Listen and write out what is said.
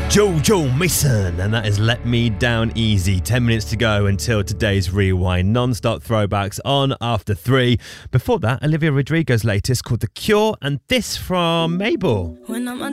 Jojo Mason, and that is Let Me Down Easy. 10 minutes to go until today's Rewind. Non-stop throwbacks on after 3. Before that, Olivia Rodrigo's latest called The Cure, and this from Mabel.